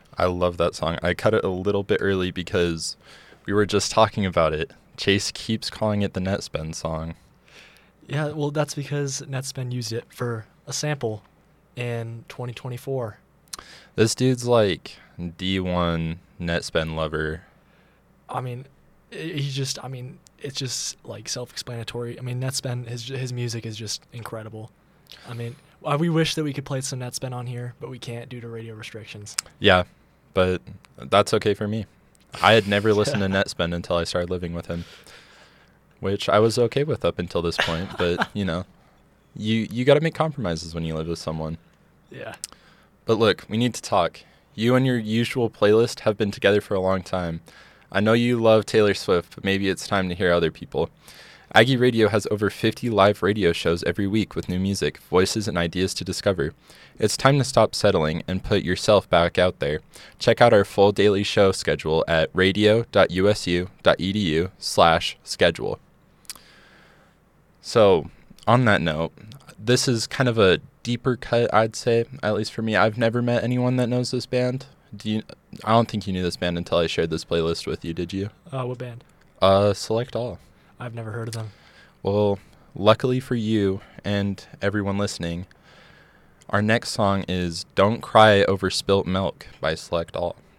I love that song. I cut it a little bit early because we were just talking about it. Chase keeps calling it the Netspend song. Yeah, well, that's because Netspend used it for a sample in 2024. This dude's like D1 Netspend lover. I mean, it's just like self-explanatory. I mean, Netspend, his music is just incredible. I mean, we wish that we could play some Netspend on here, but we can't due to radio restrictions. Yeah, but that's okay for me. I had never listened to Netspend until I started living with him, which I was okay with up until this point. But, you got to make compromises when you live with someone. Yeah. But look, we need to talk. You and your usual playlist have been together for a long time. I know you love Taylor Swift, but maybe it's time to hear other people. Aggie Radio has over 50 live radio shows every week with new music, voices, and ideas to discover. It's time to stop settling and put yourself back out there. Check out our full daily show schedule at radio.usu.edu/schedule. So, on that note, this is kind of a deeper cut, I'd say, at least for me. I've never met anyone that knows this band. I don't think you knew this band until I shared this playlist with you, did you? What band? Select All. I've never heard of them. Well, luckily for you and everyone listening, our next song is Don't Cry Over Spilt Milk by Select All.